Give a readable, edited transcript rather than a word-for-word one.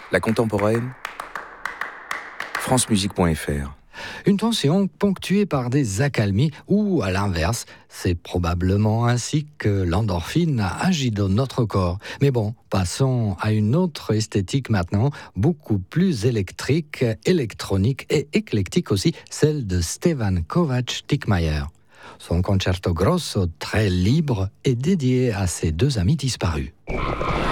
La contemporaine, francemusique.fr. Une tension ponctuée par des accalmies ou, à l'inverse, c'est probablement ainsi que l'endorphine agit dans notre corps. Mais bon, passons à une autre esthétique maintenant, beaucoup plus électrique, électronique et éclectique aussi, celle de Stefan Kovács-Tickmayer. Son concerto grosso, très libre, est dédié à ses deux amis disparus.